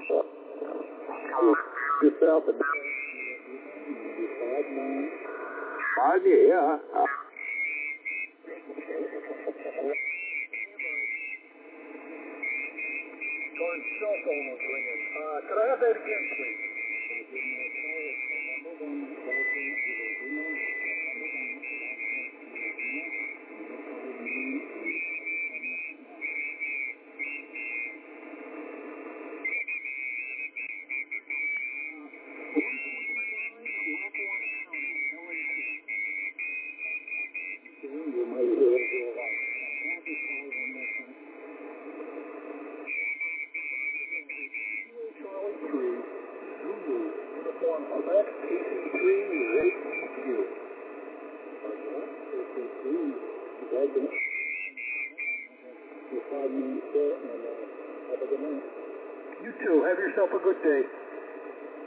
Just south of 5-9. 5, yeah. John's cell phone was ringing. Could I have that again, please? Uniform Quebec, KC3, ready to meet you. You too. Have yourself a good day.